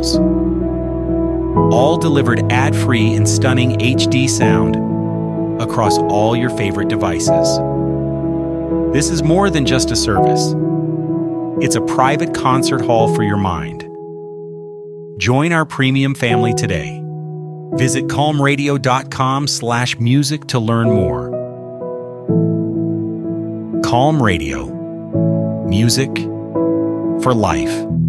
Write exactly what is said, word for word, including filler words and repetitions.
channels, all delivered ad-free in stunning H D sound across all your favorite devices. This is more than just a service. It's a private concert hall for your mind. Join our premium family today. Visit calm radio dot com slash music to learn more. Calm Radio. Music for life.